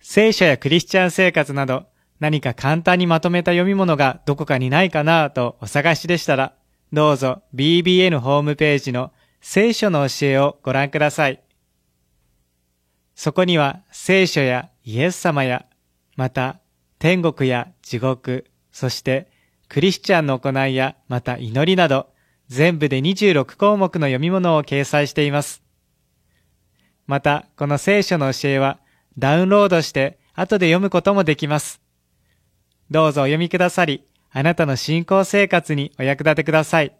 聖書やクリスチャン生活など何か簡単にまとめた読み物がどこかにないかなとお探しでしたら、どうぞ BBN ホームページの聖書の教えをご覧ください。そこには聖書やイエス様や、また天国や地獄、そしてクリスチャンの行いやまた祈りなど、全部で26項目の読み物を掲載しています。またこの聖書の教えはダウンロードして後で読むこともできます。どうぞお読みくださり、あなたの信仰生活にお役立てください。